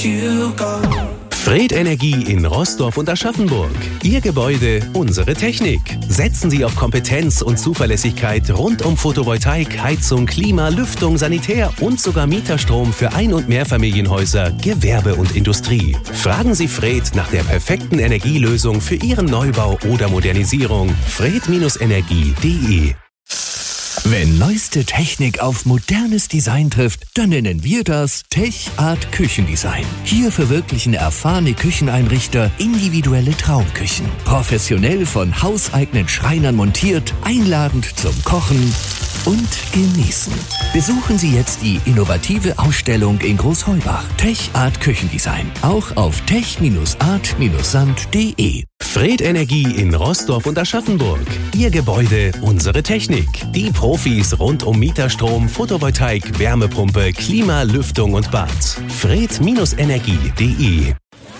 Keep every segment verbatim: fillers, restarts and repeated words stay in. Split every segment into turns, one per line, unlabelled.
you go.
Fred Energie in Roßdorf und Aschaffenburg. Ihr Gebäude, unsere Technik. Setzen Sie auf Kompetenz und Zuverlässigkeit rund um Photovoltaik, Heizung, Klima, Lüftung, Sanitär und sogar Mieterstrom für Ein- und Mehrfamilienhäuser, Gewerbe und Industrie. Fragen Sie Fred nach der perfekten Energielösung für Ihren Neubau oder Modernisierung. fred Energie punkt de.
Wenn neueste Technik auf modernes Design trifft, dann nennen wir das Tech Art Küchendesign. Hier verwirklichen erfahrene Kücheneinrichter individuelle Traumküchen. Professionell von hauseigenen Schreinern montiert, einladend zum Kochen und Genießen. Besuchen Sie jetzt die innovative Ausstellung in Großheubach. Tech Art Küchendesign. Auch auf tech art sand punkt de.
Fred Energie in Roßdorf und Aschaffenburg. Ihr Gebäude, unsere Technik. Die Profis rund um Mieterstrom, Photovoltaik, Wärmepumpe, Klima, Lüftung und Bad. fred Energie punkt de.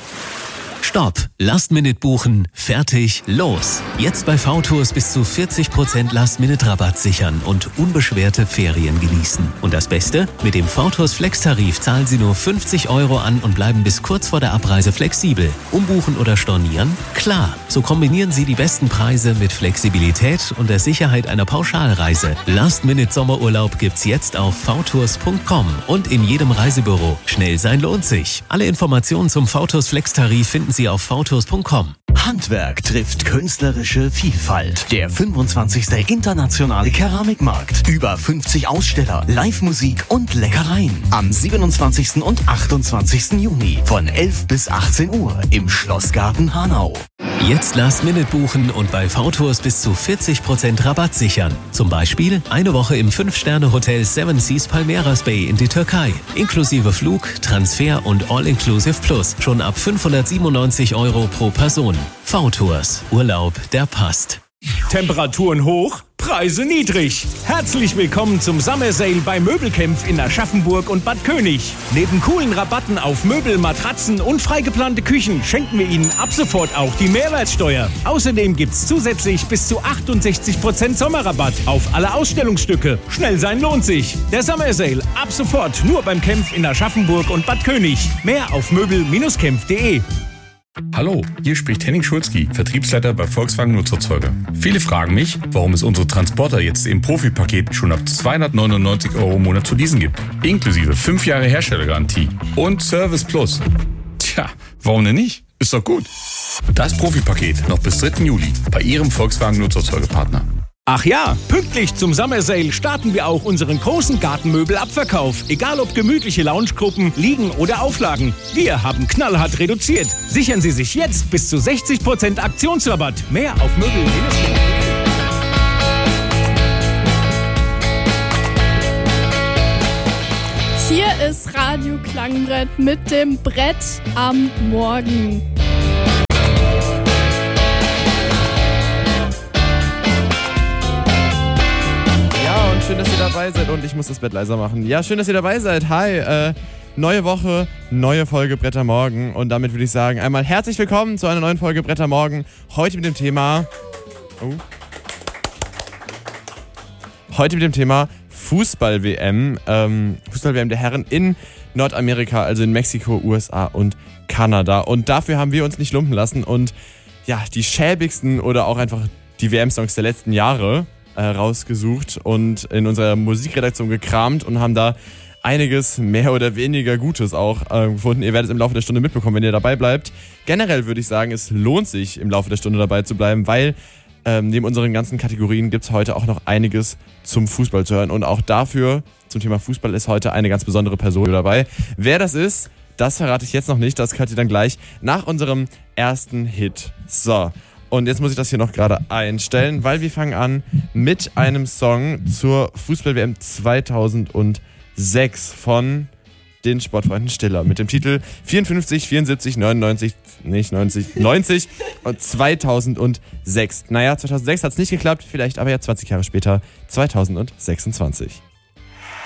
Stopp! Last-Minute buchen, fertig, los! Jetzt bei V-Tours bis zu vierzig Prozent Last-Minute-Rabatt sichern und unbeschwerte Ferien genießen. Und das Beste? Mit dem V-Tours Flex-Tarif zahlen Sie nur fünfzig Euro an und bleiben bis kurz vor der Abreise flexibel. Umbuchen oder stornieren? Klar! So kombinieren Sie die besten Preise mit Flexibilität und der Sicherheit einer Pauschalreise. Last-Minute-Sommerurlaub gibt's jetzt auf v tours punkt com und in jedem Reisebüro. Schnell sein lohnt sich. Alle Informationen zum V-Tours Flex-Tarif finden Sie auf v tours punkt com.
Handwerk trifft künstlerische Vielfalt. Der fünfundzwanzigste Internationale Keramikmarkt. Über fünfzig Aussteller, Live-Musik und Leckereien. Am siebenundzwanzigsten und achtundzwanzigsten Juni von elf bis achtzehn Uhr im Schlossgarten Hanau.
Jetzt Last-Minute buchen und bei V-Tours bis zu vierzig Prozent Rabatt sichern. Zum Beispiel eine Woche im fünf Sterne Hotel Seven Seas Palmeiras Bay in die Türkei. Inklusive Flug, Transfer und All-Inclusive Plus. Schon ab fünfhundertsiebenundneunzig Euro pro Person. V-Tours. Urlaub, der passt.
Temperaturen hoch, Preise niedrig. Herzlich willkommen zum Summer Sale bei Möbelkämpf in Aschaffenburg und Bad König. Neben coolen Rabatten auf Möbel, Matratzen und freigeplante Küchen schenken wir Ihnen ab sofort auch die Mehrwertsteuer. Außerdem gibt's zusätzlich bis zu achtundsechzig Prozent Sommerrabatt auf alle Ausstellungsstücke. Schnell sein lohnt sich. Der Summer Sale ab sofort nur beim Kämpf in Aschaffenburg und Bad König. Mehr auf möbel kämpf punkt de.
Hallo, hier spricht Henning Schulzki, Vertriebsleiter bei Volkswagen Nutzerzeuger. Viele fragen mich, warum es unsere Transporter jetzt im Profipaket schon ab zweihundertneunundneunzig Euro im Monat zu leasen gibt. Inklusive fünf Jahre Herstellergarantie und Service Plus. Tja, warum denn nicht? Ist doch gut. Das Profipaket noch bis dritten Juli bei Ihrem Volkswagen Nutzerzeugerpartner.
Ach ja, pünktlich zum Summer Sale starten wir auch unseren großen Gartenmöbelabverkauf. Egal ob gemütliche Loungegruppen, Liegen oder Auflagen. Wir haben knallhart reduziert. Sichern Sie sich jetzt bis zu sechzig Prozent Aktionsrabatt. Mehr auf Möbel.
Hier ist Radio Klangbrett mit dem Brett am Morgen.
Schön, dass ihr dabei seid und ich muss das Bett leiser machen. Ja, schön, dass ihr dabei seid. Hi, äh, neue Woche, neue Folge Brett am Morgen und damit würde ich sagen, einmal herzlich willkommen zu einer neuen Folge Brett am Morgen. Heute mit dem Thema... Oh. Heute mit dem Thema Fußball-W M. Ähm, Fußball-W M der Herren in Nordamerika, also in Mexiko, U S A und Kanada. Und dafür haben wir uns nicht lumpen lassen und ja, die schäbigsten oder auch einfach die W M-Songs der letzten Jahre rausgesucht und in unserer Musikredaktion gekramt und haben da einiges mehr oder weniger Gutes auch äh, gefunden. Ihr werdet es im Laufe der Stunde mitbekommen, wenn ihr dabei bleibt. Generell würde ich sagen, es lohnt sich im Laufe der Stunde dabei zu bleiben, weil ähm, neben unseren ganzen Kategorien gibt es heute auch noch einiges zum Fußball zu hören und auch dafür, zum Thema Fußball, ist heute eine ganz besondere Person dabei. Wer das ist, das verrate ich jetzt noch nicht, das hört ihr dann gleich nach unserem ersten Hit. So. Und jetzt muss ich das hier noch gerade einstellen, weil wir fangen an mit einem Song zur Fußball-W M zweitausendsechs von den Sportfreunden Stiller mit dem Titel vierundfünfzig, vierundsiebzig, neunundneunzig, nicht neunzig, neunzig und zweitausendsechs. Naja, zweitausendsechs hat es nicht geklappt, vielleicht aber ja zwanzig Jahre später, zweitausendsechsundzwanzig.